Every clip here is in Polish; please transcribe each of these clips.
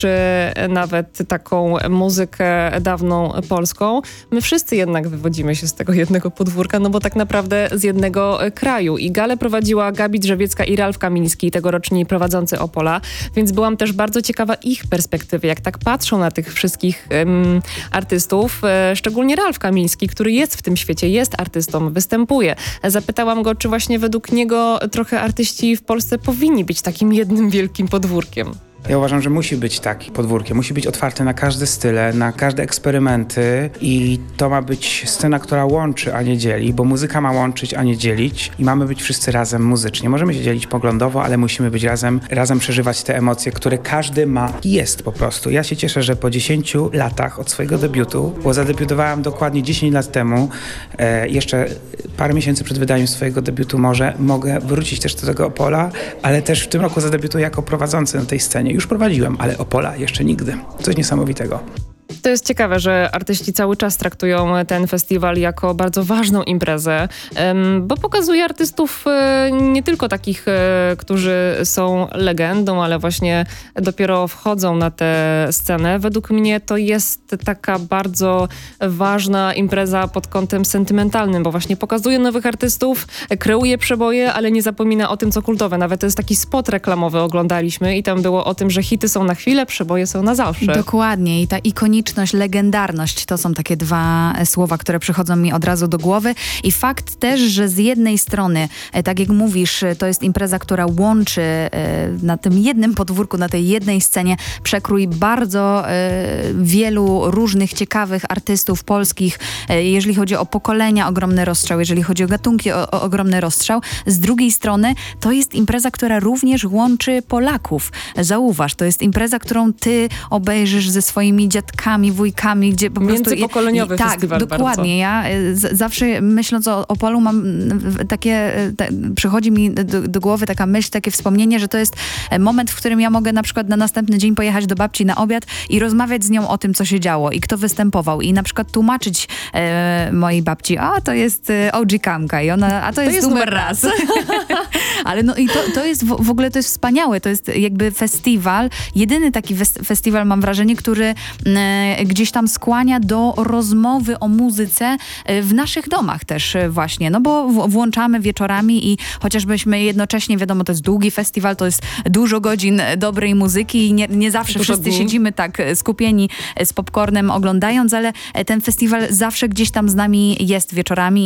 czy nawet taką muzykę dawną polską. My wszyscy jednak wywodzimy się z tego jednego podwórka, no bo tak naprawdę z jednego kraju. I galę prowadziła Gabi Drzewiecka i Ralf Kamiński, tegoroczni prowadzący Opola, więc byłam też bardzo ciekawa ich perspektywy, jak tak patrzą na tych wszystkich artystów, szczególnie Ralf Kamiński, który jest w tym świecie, jest artystą, występuje. Zapytałam go, czy właśnie według niego trochę artyści w Polsce powinni być takim jednym wielkim podwórkiem. Ja uważam, że musi być taki podwórkiem, musi być otwarte na każde style, na każde eksperymenty i to ma być scena, która łączy, a nie dzieli, bo muzyka ma łączyć, a nie dzielić i mamy być wszyscy razem muzycznie. Możemy się dzielić poglądowo, ale musimy być razem przeżywać te emocje, które każdy ma i jest po prostu. Ja się cieszę, że po 10 latach od swojego debiutu, bo zadebiutowałem dokładnie 10 lat temu, jeszcze parę miesięcy przed wydaniem swojego debiutu mogę wrócić też do tego Opola, ale też w tym roku zadebiutuję jako prowadzący na tej scenie. Już prowadziłem, ale Opola jeszcze nigdy. Coś niesamowitego. To jest ciekawe, że artyści cały czas traktują ten festiwal jako bardzo ważną imprezę, bo pokazuje artystów nie tylko takich, którzy są legendą, ale właśnie dopiero wchodzą na tę scenę. Według mnie to jest taka bardzo ważna impreza pod kątem sentymentalnym, bo właśnie pokazuje nowych artystów, kreuje przeboje, ale nie zapomina o tym, co kultowe. Nawet to jest taki spot reklamowy oglądaliśmy i tam było o tym, że hity są na chwilę, przeboje są na zawsze. Dokładnie i ta ikoniczność, legendarność to są takie dwa słowa, które przychodzą mi od razu do głowy i fakt też, że z jednej strony, tak jak mówisz, to jest impreza, która łączy na tym jednym podwórku, na tej jednej scenie przekrój bardzo wielu różnych ciekawych artystów polskich, jeżeli chodzi o pokolenia, ogromny rozstrzał, jeżeli chodzi o gatunki, ogromny rozstrzał. Z drugiej strony to jest impreza, która również łączy Polaków. Zauważ, to jest impreza, którą ty obejrzysz ze swoimi dziadkami, wujkami, gdzie po prostu... Międzypokoleniowy festiwal. Tak, dokładnie. Ja zawsze myśląc o Opolu mam takie... Przychodzi mi do głowy taka myśl, takie wspomnienie, że to jest moment, w którym ja mogę na przykład na następny dzień pojechać do babci na obiad i rozmawiać z nią o tym, co się działo i kto występował i na przykład tłumaczyć mojej babci, a to jest OG Kamka i ona, a to jest numer raz. Ale no i to jest w ogóle to jest wspaniałe. To jest jakby festiwal, jedyny taki festiwal mam wrażenie, który gdzieś tam skłania do rozmowy o muzyce w naszych domach też właśnie, no bo włączamy wieczorami i chociażbyśmy jednocześnie, wiadomo, to jest długi festiwal, to jest dużo godzin dobrej muzyki i nie zawsze wszyscy siedzimy tak skupieni z popcornem oglądając, ale ten festiwal zawsze gdzieś tam z nami jest wieczorami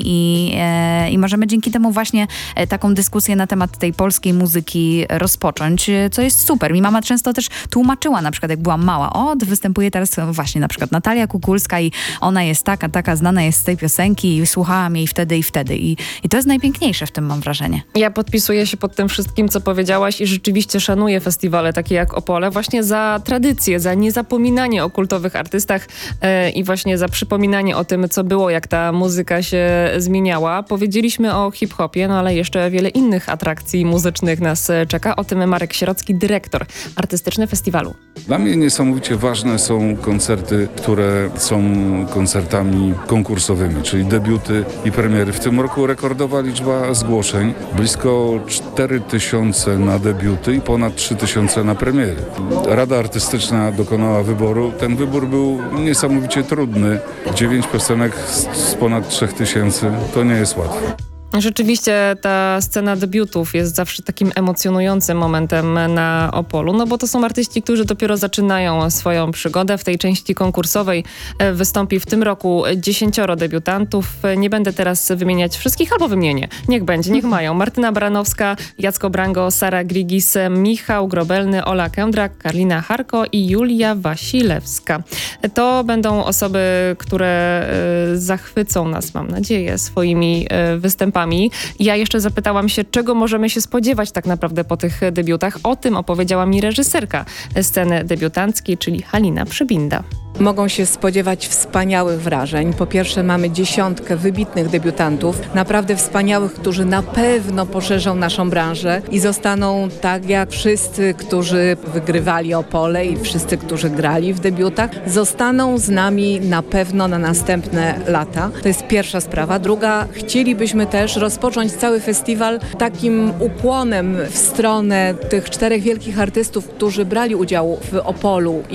i możemy dzięki temu właśnie taką dyskusję na temat tej polskiej muzyki rozpocząć, co jest super. Mi mama często też tłumaczyła, na przykład jak byłam mała, występuje teraz właśnie na przykład Natalia Kukulska i ona jest taka, znana jest z tej piosenki i słuchałam jej wtedy. I to jest najpiękniejsze w tym, mam wrażenie. Ja podpisuję się pod tym wszystkim, co powiedziałaś i rzeczywiście szanuję festiwale takie jak Opole właśnie za tradycję, za niezapominanie o kultowych artystach i właśnie za przypominanie o tym, co było, jak ta muzyka się zmieniała. Powiedzieliśmy o hip-hopie, no ale jeszcze wiele innych atrakcji muzycznych nas czeka. O tym Marek Sierocki, dyrektor artystyczny festiwalu. Dla mnie niesamowicie ważne są koncerty, które są koncertami konkursowymi, czyli debiuty i premiery. W tym roku rekordowa liczba zgłoszeń, blisko 4000 na debiuty i ponad 3000 na premiery. Rada Artystyczna dokonała wyboru. Ten wybór był niesamowicie trudny. 9 piosenek z ponad 3000 to nie jest łatwe. Rzeczywiście ta scena debiutów jest zawsze takim emocjonującym momentem na Opolu, no bo to są artyści, którzy dopiero zaczynają swoją przygodę. W tej części konkursowej wystąpi w tym roku 10 debiutantów. Nie będę teraz wymieniać wszystkich, albo wymienię. Niech będzie, niech mają. Martyna Baranowska, Jacko Brango, Sara Grigis, Michał Grobelny, Ola Kędrak, Karolina Harko i Julia Wasilewska. To będą osoby, które zachwycą nas, mam nadzieję, swoimi występami. Ja jeszcze zapytałam się, czego możemy się spodziewać tak naprawdę po tych debiutach. O tym opowiedziała mi reżyserka sceny debiutanckiej, czyli Halina Przybinda. mogą się spodziewać wspaniałych wrażeń. Po pierwsze mamy 10 wybitnych debiutantów, naprawdę wspaniałych, którzy na pewno poszerzą naszą branżę i zostaną tak jak wszyscy, którzy wygrywali Opole i wszyscy, którzy grali w debiutach, zostaną z nami na pewno na następne lata. To jest pierwsza sprawa. Druga, chcielibyśmy też rozpocząć cały festiwal takim ukłonem w stronę tych 4 wielkich artystów, którzy brali udział w Opolu